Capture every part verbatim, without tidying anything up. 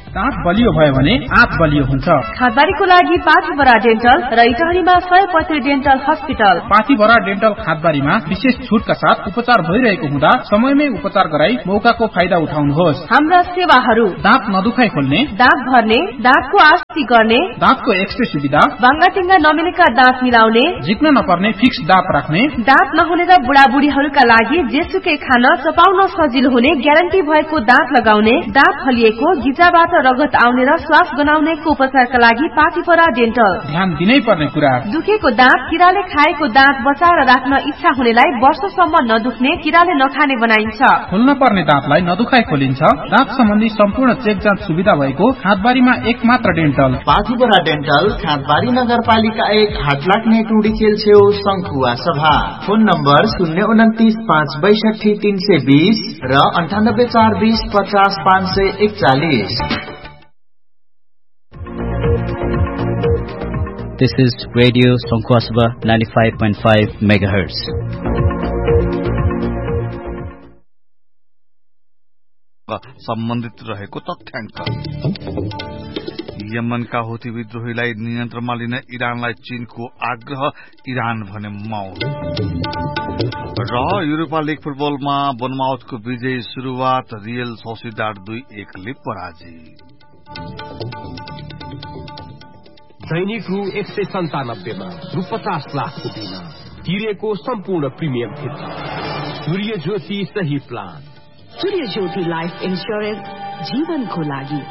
दाँत बलियो भयो भने आँत बलियो हुन्छ। खादबारीको लागि पाथीभरा डेन्टल र इटहरीमा सयपत्री डेन्टल हस्पिटल। पाथीभरा डेन्टल खादबारीमा विशेष छुटका साथ उपचार भइरहेको हुँदा समयमै उपचार गराई मौकाको फाइदा उठाउनुहोस्। हाम्रा सेवाहरू दाँत नदुखाइ खोल्ने, दाँत भर्ने, दाँतको आस्ती गर्ने, दाँतको एक्सरे सुविधा, बाङ्गाटिङ्गा नमिलेका दाँत मिलाउने, झिक्न नपर्ने फिक्स दाँत राख्ने, दाँत नहुने र बुढाबुढीहरूका लागि जेसुकै खान चपाउन सजिलो हुने ग्यारेन्टी भएको दाँत लगाउने, दाँत फलिएको, गिजाबाट रगत आउने र श्वास गनाउनेको उपचारका लागि पाथीभरा डेन्टल। ध्यान दिनै पर्ने कुरा, दुखेको दाँत, किराले खाएको दाँत बचाएर राख्न इच्छा हुनेलाई वर्षसम्म नदुख्ने, किराले नखाने बनाइन्छ। खोल्न पर्ने दाँतलाई नदुखाइ खोलिन्छ। दाँत सम्बन्धी सम्पूर्ण चेक जाँच सुविधा भएको खादबारीमा एक मात्र डेन्टल। पाथीभरा डेन्टल, खादबारी नगरपालिका एक, हाटलाग्ने टुडी खेल छेउ, शंखुवा सभा। फोन नम्बर शून्य उन्तिस पाँच बैसठी तीन सय बीस र अन्ठानब्बे चार बीस पचास पाँच सय एकचालिस। This is Radio Sankhwasaba ninety-five point five megahertz. सम्बन्धित रहेको तथ्याङ्क। यमनका हुती विद्रोहीलाई नियन्त्रणमा लिन इरानलाई चीनको आग्रह, इरान भने मौन। र युरोपा लीग फुटबलमा बोर्नमाउथको विजयी शुरूआत, रियल सोसिएडाड दुई एकले पराजित। दैनिक रु एक सय सन्तानब्बेमा रु पचास लाखको बिमा तिरेको सम्पूर्ण प्रिमियम फिर्ता। सूर्य ज्योति सही प्लान। सूर्य ज्योति लाइफ इन्स्योरेन्स, जीवनको लागि।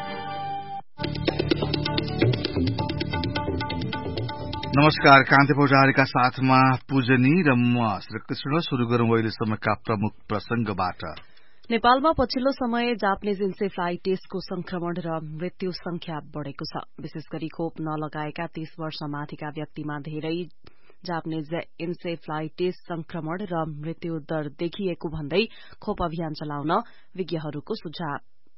नमस्कार, कान्ति पौडारीका साथमा पूजनी र म श्रीकृष्ण। शुरू गरौं अहिलेसम्मका प्रमुख प्रसंगबाट। नेपालमा पछिल्लो समय जापानिज इन्सेफ्लाइटिसको संक्रमण र मृत्यु संख्या बढ़ेको छ। विशेष गरी खोप नलगाएका तीस वर्ष माथिका व्यक्तिमा धेरै जापानिज इन्सेफ्लाइटिस संक्रमण र मृत्यु दर देखिएको भन्दै खोप अभियान चलाउन विज्ञहरूको सुझाव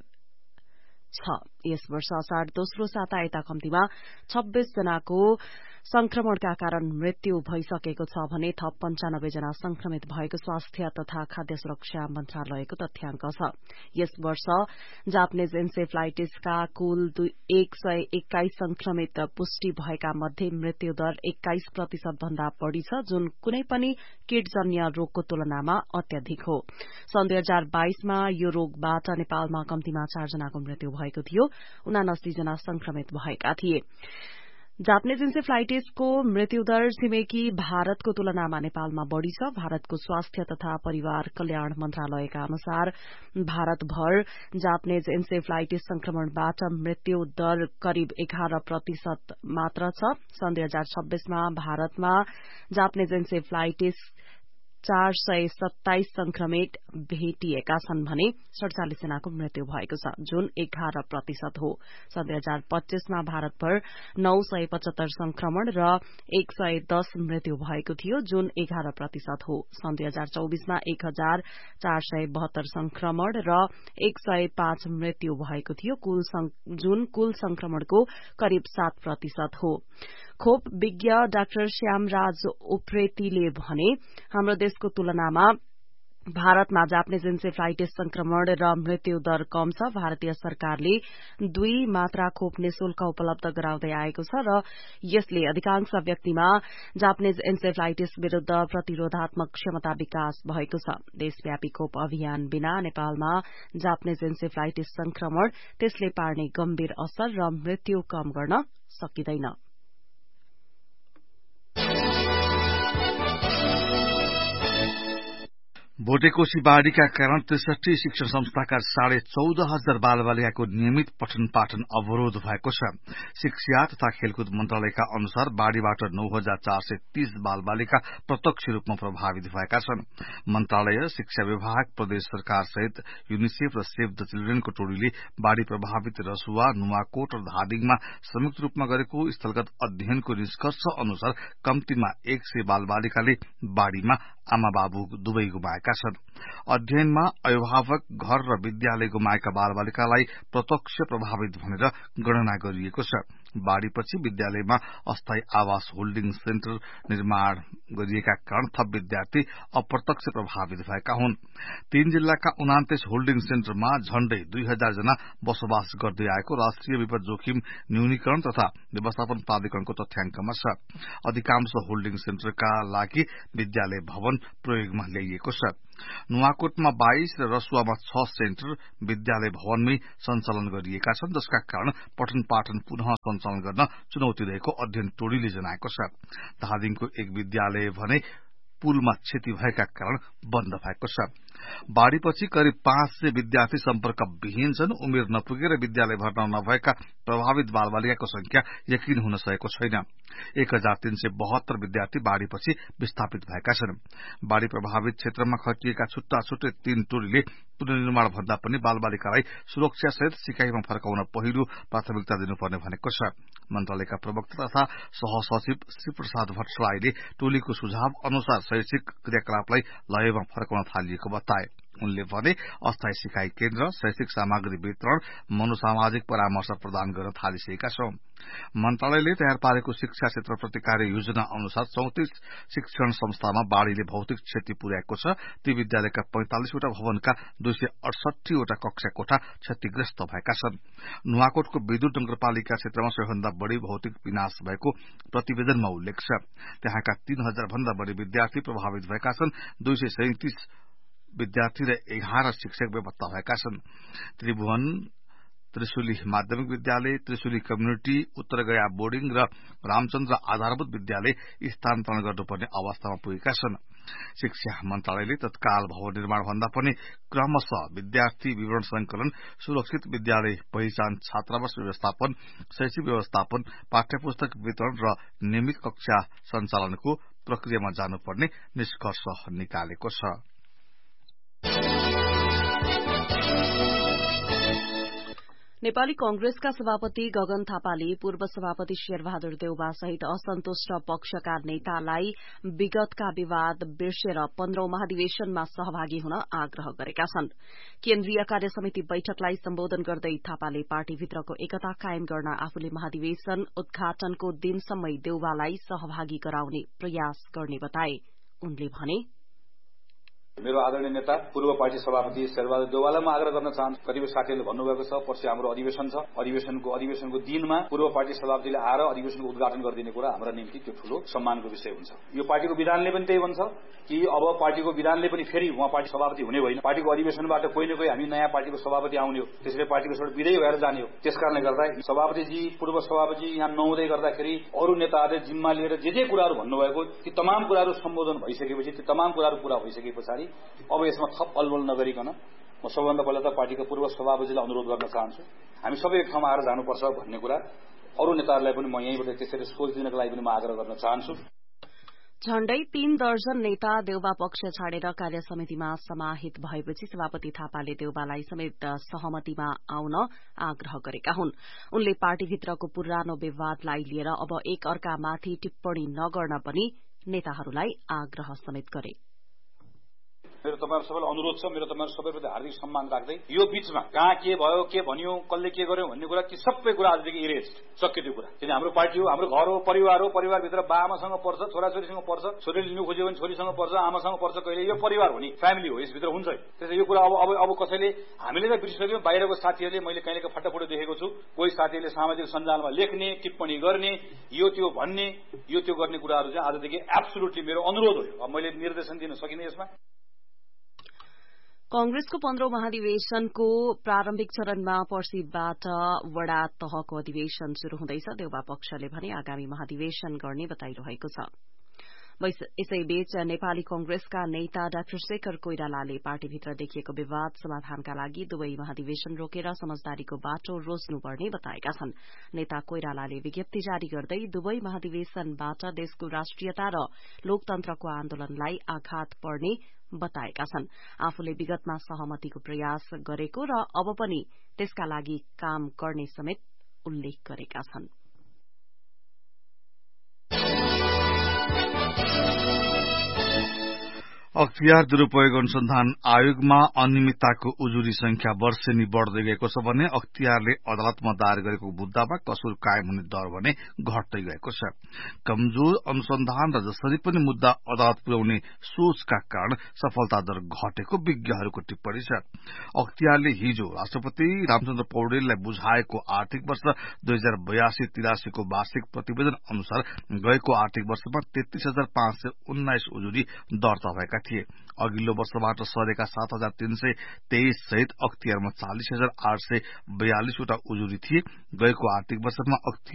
छ। यस वर्ष असाढ़ दोस्रो साता यता कम्तीमा छब्बीस जनाको संक्रमणका कारण मृत्यु भइसकेको छ भने थप पञ्चानब्बे जना संक्रमित भएको स्वास्थ्य तथा खाद्य सुरक्षा मन्त्रालयको तथ्याङ्क छ। यस वर्ष जापानिज इन्सेफ्लाइटिसका कुल एक सय एक्काइस संक्रमित पुष्टि भएका मध्ये मृत्यु दर एक्काइस प्रतिशत भन्दा बढ़ी छ, जुन कुनै पनि किटजन्य रोगको तुलनामा अत्याधिक हो। सन् दुई हजार बाइसमा यो रोगबाट नेपालमा कम्तीमा चार जनाको मृत्यु भएको थियो। उनासी जना संक्रमित भएका थिए। जापानिज इन्सेफ्लाइटिसको मृत्युदर छिमेकी भारतको तुलनामा नेपालमा बढ़ी छ। भारतको स्वास्थ्य तथा परिवार कल्याण मन्त्रालयका अनुसार भारतभर जापानिज इन्सेफ्लाइटिस संक्रमणबाट मृत्यु दर करिब एघार प्रतिशत मात्र छ। सन् दुई हजार छब्बीसमा भारतमा जापानिज इन्सेफ्लाइटिस चार सय सत्ताइस संक्रमित भेटिएका छन् भने सड़चालिस जनाको मृत्यु भएको छ, जुन एघार प्रतिशत हो। सन् दुई हजार पच्चीसमा भारतभर नौ सय पचहत्तर संक्रमण र एक सय दस मृत्यु भएको थियो, जुन एघार प्रतिशत हो। सन् दुई हजार चौबीसमा एक हजार चार सय बहत्तर संक्रमण र एक सय पाँच मृत्यु भएको थियो, जुन कुल संक्रमणको करिब सात प्रतिशत हो। खोप विज्ञ डाक्टर श्यामराज उप्रेतीले भने हाम्रो देशको तुलनामा भारतमा जापानिज इन्सेफ्लाइटिस संक्रमण र मृत्यु दर कम छ। भारतीय सरकारले दुई मात्रा खोप निशुल्क उपलब्ध गराउँदै आएको छ र यसले अधिकांश व्यक्तिमा जापानिज इन्सेफ्लाइटिस विरूद्ध प्रतिरोधात्मक क्षमता विकास भएको छ। देशव्यापी खोप अभियान बिना नेपालमा जापानिज इन्सेफ्लाइटिस संक्रमण, त्यसले पार्ने गम्भीर असर र मृत्यु कम गर्न सकिँदैन। भोटेकोशी बाढ़ीका कारण त्रिसठी शिक्षण संस्थाका साढे चौध हजार बालबालिकाको नियमित पठन पाठन अवरोध भएको छ। शिक्षा तथा खेलकुद मन्त्रालयका अनुसार बाढ़ीबाट नौ हजार चार सय तीस बालबालिका प्रत्यक्ष रूपमा प्रभावित भएका छन्। मन्त्रालय, शिक्षा विभाग, प्रदेश सरकार सहित युनिसेफ र सेभ द चिल्ड्रेनको टोलीले बाढ़ी प्रभावित रसुवा, नुवाकोट र धादिङमा संयुक्त रूपमा गरेको स्थलगत अध्ययनको निष्कर्ष अनुसार कम्तीमा एक सय बालबालिकाले बाढ़ीमा आमा बाबु दुवै गुमाएका छन्। अध्ययनमा अभिभावक, घर र विद्यालय गुमाएका बालबालिकालाई प्रत्यक्ष प्रभावित भनेर गणना गरिएको छ। बाढ़ीपछि विद्यालयमा अस्थायी आवास होल्डिङ सेन्टर निर्माण गरिएका कारण थप विद्यार्थी अप्रत्यक्ष प्रभावित भएका हुन्। तीन जिल्लाका उनान्तीस होल्डिङ सेन्टरमा झण्डै दुई हजार जना बसोबास गर्दै आएको राष्ट्रिय विपद जोखिम न्यूनीकरण तथा व्यवस्थापन प्राधिकरणको तथ्याङ्कमा छ। अधिकांश होल्डिङ सेन्टरका लागि विद्यालय भवन प्रयोगमा ल्याइएको छ। नुवाकोटमा बाइस र रसुवामा छ सेन्टर विद्यालय भवनमै सञ्चालन गरिएका छन्, जसका कारण पठन पाठन पुनः सञ्चालन गर्न चुनौती रहेको अध्ययन टोलीले जनाएको छ। धादिङको एक विद्यालय भने पुलमा क्षति भएका कारण बन्द भएको छ। बाढ़ीपछि करिब पाँच सय विद्यार्थी सम्पर्क विहीन छन्। उमेर नपुगेर विद्यालय भर्ना नभएका प्रभावित बालबालिकाको संख्या यकिन हुन सकेको छैन। एक हजार तीन सय बहत्तर विद्यार्थी बाढ़ीपछि विस्थापित भएका छन्। बाढ़ी प्रभावित क्षेत्रमा खटिएका छुट्टा छुट्टै तीन टोलीले पुनर्निर्माण भन्दा पनि बालबालिकालाई सुरक्षासहित सिकाइमा फर्काउन पहिलो प्राथमिकता दिनुपर्ने भनेको छ। मन्त्रालयका प्रवक्ता तथा सहसचिव श्री प्रसाद भट्टराईले टोलीको सुझाव अनुसार शैक्षिक क्रियाकलापलाई लयमा फर्काउन थालिएको बताए। उनले भने अस्थायी सिकाइ केन्द्र, शैक्षिक सामग्री वितरण, मनोसामाजिक परामर्श प्रदान गर्न थालिसकेका छौं। मन्त्रालयले तयार पारेको शिक्षा क्षेत्रप्रति कार्य योजना अनुसार चौतिस शिक्षण संस्थामा बाढ़ीले भौतिक क्षति पुर्याएको छ। ती विद्यालयका पैंतालिसवटा भवनका दुई सय अडसठीवटा कक्षा कोठा क्षतिग्रस्त भएका छन्। नुवाकोटको विद्युत नगरपालिका क्षेत्रमा सबैभन्दा बढ़ी भौतिक विनाश भएको प्रतिवेदनमा उल्लेख छ। त्यहाँका तीन हजार भन्दा बढ़ी विद्यार्थी प्रभावित भएका छन्। दुई सय सैंतिस विद्यार्थी र एघार शिक्षक बेपत्ता भएका छन्। त्रिभुवन त्रिशुली माध्यमिक विद्यालय, त्रिशुली कम्युनिटी, उत्तरगया बोर्डिङ र रामचन्द्र आधारभूत विद्यालय स्थानान्तरण गर्नुपर्ने अवस्थामा पुगेका छन्। शिक्षा मन्त्रालयले तत्काल भवन निर्माण भन्दा पनि क्रमशः विद्यार्थी विवरण संकलन, सुरक्षित विद्यालय पहिचान, छात्रावास व्यवस्थापन, शैक्षिक व्यवस्थापन, पाठ्यपुस्तक वितरण र नियमित कक्षा सञ्चालनको प्रक्रियामा जानुपर्ने निष्कर्ष निकालेको छ। नेपाली कंग्रेसका सभापति गगन थापाले पूर्व सभापति शेरबहादुर देउवा सहित असन्तुष्ट पक्षका नेतालाई विगतका विवाद बिर्सेर पन्ध्रौं महाधिवेशनमा सहभागी हुन आग्रह गरेका छन्। केन्द्रीय कार्य समिति बैठकलाई सम्बोधन गर्दै थापाले पार्टीभित्रको एकता कायम गर्न आफूले महाधिवेशन उद्घाटनको दिनसम्मै देउवालाई सहभागी गराउने प्रयास गर्ने बताए। उनले भने, मेरो आदरणीय नेता पूर्व पार्टी सभापति शेरबहादुर देउवालाई म आग्रह गर्न चाहन्छु। कतिपय साथीहरूले भन्नुभएको छ पर्सि हाम्रो अधिवेशन छ, अधिवेशनको अधिवेशनको दिनमा पूर्व पार्टी सभापतिले आएर अधिवेशनको उद्घाटन गरिदिने कुरा हाम्रो निम्ति त्यो ठूलो सम्मानको विषय हुन्छ। यो पार्टीको विधानले पनि त्यही भन्छ कि अब पार्टीको विधानले पनि फेरि उहाँ पार्टी सभापति हुने होइन, पार्टीको अधिवेशनबाट कोही न कोही हामी नयाँ पार्टीको सभापति आउने हो, त्यसैले पार्टीको छोड विजयी भएर जाने हो। त्यसकारणले गर्दा सभापतिजी पूर्व सभापति यहाँ नहुँदै गर्दाखेरि अरू नेताहरूले जिम्मा लिएर जे जे कुराहरू भन्नुभएको ती तमाम कुराहरू सम्बोधन भइसकेपछि ती तमाम कुराहरू पूरा भइसके पछाडि अब यसमा थप अलबल नगरिकन म सबभन्दा पहिला त पार्टीको पूर्व सभापतिलाई अनुरोध गर्न चाहन्छु, हामी सबै एक ठाउँमा आएर जानुपर्छ भन्ने कुरा अरू नेताहरूलाई पनि म यहीँबाट त्यसरी सोच दिनको लागि पनि म आग्रह गर्न चाहन्छु। झण्डै तीन दर्जन नेता देउबा पक्ष छाडेर कार्य समितिमा समाहित भएपछि सभापति थापाले देउबालाई समेत सहमतिमा आउन आग्रह गरेका हुन्। उनले पार्टीभित्रको पुरानो विवादलाई लिएर अब एक अर्कामाथि टिप्पणी नगर्न पनि नेताहरूलाई आग्रह समेत गरे। मेरो तपाईहरु सबैलाई अनुरोध छ, मेरो तपाईहरु सबैप्रति हार्दिक सम्मान राख्दै यो बीचमा कहाँ के भयो, के भनियो, कसले के गर्यो भन्ने कुरा ती सबै कुरा आजदेखि इरेज सक्यो त्यो कुरा। किन हाम्रो पार्टी हो, हाम्रो घर हो, परिवार हो, परिवारभित्र बाआमासँग पर्छ, छोराछोरीसँग पर्छ, छोरीले लिनु खोज्यो भने छोरीसँग पर्छ, आमासँग पर्छ, कहिले यो परिवार हो नि, फ्यामिली हो, यसभित्र हुन्छ। त्यसैले यो कुरा अब अब अब कसैले हामीले त बिर्सिसक्यौं, बाहिरको साथीहरूले मैले कहिलेका फटाफुटो देखेको छु, कोही साथीहरूले सामाजिक सञ्जालमा लेख्ने, टिप्पणी गर्ने, यो त्यो भन्ने, यो त्यो गर्ने कुराहरू चाहिँ आजदेखि एब्सोल्युटली मेरो अनुरोध हो। अब मैले निर्देशन दिन सकिनँ यसमा। कंग्रेसको पन्ध्रौं महाधिवेशनको प्रारम्भिक चरणमा पर्सिबाट वडा तहको अधिवेशन शुरू हुँदैछ। देउबा पक्षले भने आगामी महाधिवेशन गर्ने बताइरहेको छ। यसैबीच नेपाली कंग्रेसका नेता डाक्टर शेखर कोइरालाले पार्टीभित्र देखिएको विवाद समाधानका लागि दुवै महाधिवेशन रोकेर समझदारीको बाटो रोज्नुपर्ने बताएका छन्। नेता कोइरालाले विज्ञप्ति जारी गर्दै दुवै महाधिवेशनबाट देशको राष्ट्रियता र लोकतन्त्रको आन्दोलनलाई आघात पर्ने बताएका छन्। आफूले विगतमा सहमतिको प्रयास गरेको र अब पनि त्यसका लागि काम गर्ने समेत उल्लेख गरेका छन्। अख्तियार दुरूपयोग अनुसन्धान आयोगमा अनियमितताको उजुरी संख्या वर्षेनी बढ़दै गएको छ भने अख्तियारले अदालतमा दायर गरेको मुद्दामा कसुर कायम हुने दर भने घट्दै गएको छ। कमजोर अनुसन्धान र जसरी पनि मुद्दा अदालत पुर्याउने सोचका कारण सफलता दर घटेको विज्ञहरूको टिप्पणी छ। अख्तियारले हिजो राष्ट्रपति रामचन्द्र पौडेललाई बुझाएको आर्थिक वर्ष दुई हजार बयासी तिरासी को वार्षिक प्रतिवेदन अनुसार गएको आर्थिक वर्षमा तेत्तीस हजार पाँच सय उन्नाइस उजुरी दर्ता भएका थिए। अघिल्लो वर्षबाट सरेका सात हजार तीन सय तेइस सहित अख्तियारमा चालिस हजार आठ सय बयालिसवटा उजुरी थिए। गएको आर्थिक वर्षमा